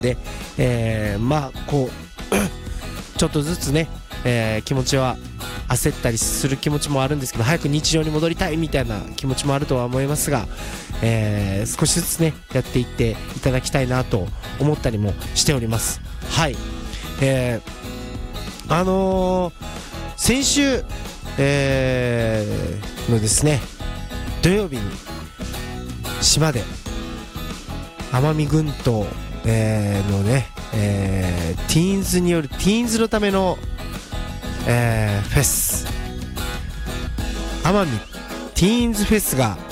で、まあこうちょっとずつね、気持ちは焦ったりする気持ちもあるんですけど、早く日常に戻りたいみたいな気持ちもあるとは思いますが、少しずつねやっていっていただきたいなと思ったりもしております。はい、先週、のですね土曜日に島で奄美群島、のね、ティーンズによるティーンズのための、フェス奄美ティーンズフェスが、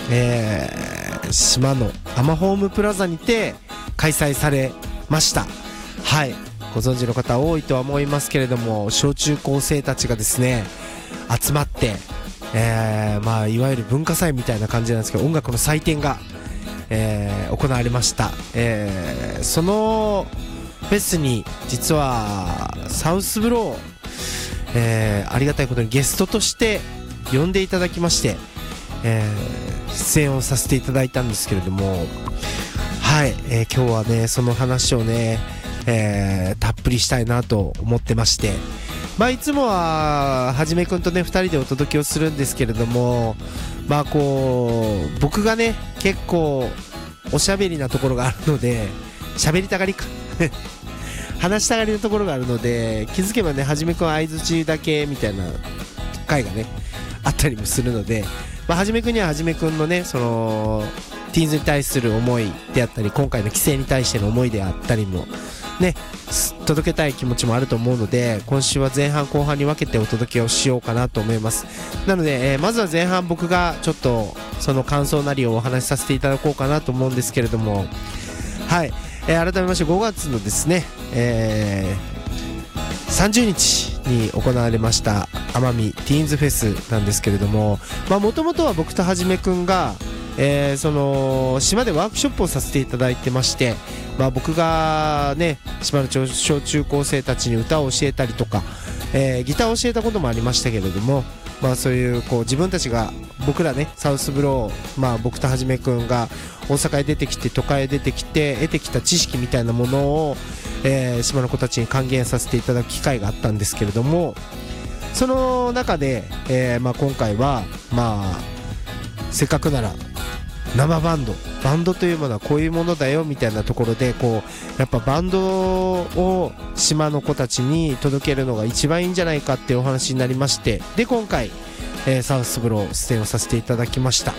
島のアマホームプラザにて開催されました。はい、ご存知の方多いとは思いますけれども、小中高生たちがですね集まって、まあいわゆる文化祭みたいな感じなんですけど、音楽の祭典が、行われました。そのフェスに実はサウスブロー、ありがたいことにゲストとして呼んでいただきまして、出演をさせていただいたんですけれども、はい、今日はねその話をね、たっぷりしたいなと思ってまして、まあいつもははじめくんとね2人でお届けをするんですけれども、まあこう僕がね結構おしゃべりなところがあるので、喋りたがりか話したがりのところがあるので、気づけばねはじめくんは相づちだけみたいな回がねあったりもするので、まあ、はじめくんにははじめくんのねそのティーンズに対する思いであったり、今回の規制に対しての思いであったりもね届けたい気持ちもあると思うので、今週は前半後半に分けてお届けをしようかなと思います。なので、まずは前半僕がちょっとその感想なりをお話しさせていただこうかなと思うんですけれども、はい、改めまして5月のですね、30日に行われました奄美ティーンズフェスなんですけれども、もともとは僕とはじめくんが、その島でワークショップをさせていただいてまして、僕がね島の小中高生たちに歌を教えたりとか、ギターを教えたこともありましたけれども、そういうこう自分たちが僕らねサウスブロー、僕とはじめくんが大阪へ出てきて都会へ出てきて得てきた知識みたいなものを、島の子たちに還元させていただく機会があったんですけれども、その中で、今回はせっかくなら生バンドというものはこういうものだよみたいなところで、こうやっぱバンドを島の子たちに届けるのが一番いいんじゃないかっていうお話になりまして、で今回、サウスブロー出演をさせていただきました。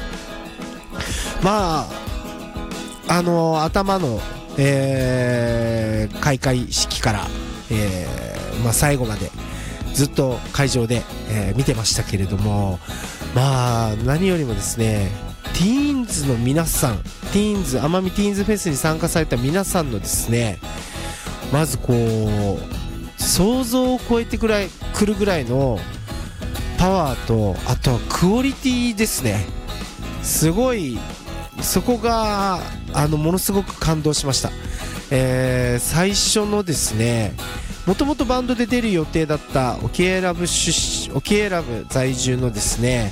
頭の、開会式から、最後までずっと会場で、見てましたけれども、何よりもですねティーンズの皆さん、奄美ティーンズフェスに参加された皆さんのですね、まずこう想像を超えてくるぐらいのパワーと、あとはクオリティですね。すごいそこがものすごく感動しました。最初のですね、もともとバンドで出る予定だったオキエラブ在住のですね、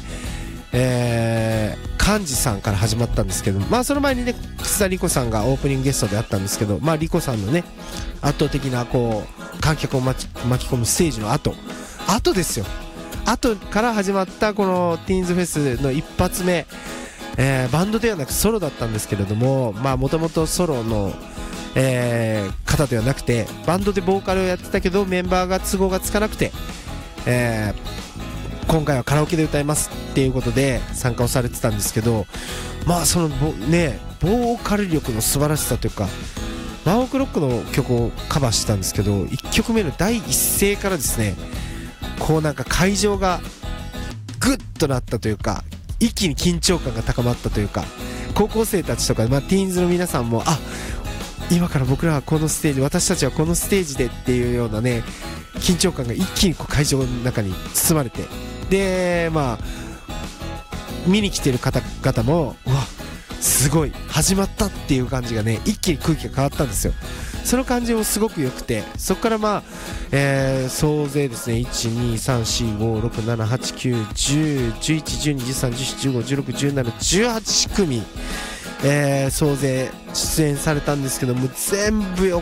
幹事さんから始まったんですけど、その前にね楠田理子さんがオープニングゲストであったんですけど、理子さんのね圧倒的なこう観客を巻き込むステージの後ですよ。後から始まったこのティーンズフェスの一発目、バンドではなくソロだったんですけれども、もともとソロの、方ではなくてバンドでボーカルをやってたけどメンバーが都合がつかなくて、今回はカラオケで歌いますっていうことで参加をされてたんですけど、そのボーカル力の素晴らしさというか、ワンオクロックの曲をカバーしてたんですけど、1曲目の第一声からですね、こうなんか会場がグッとなったというか、一気に緊張感が高まったというか、高校生たちとか、ティーンズの皆さんも今から僕らはこのステージ、私たちはこのステージでっていうようなね緊張感が一気にこう会場の中に包まれて、で見に来てる方々もうわすごい始まったっていう感じがね、一気に空気が変わったんですよ。その感じもすごく良くて、そこから総勢ですね 1,2,3,4,5,6,7,8,9,10,11,12,13,14,15,16,17,18 組総勢出演されたんですけども、全部良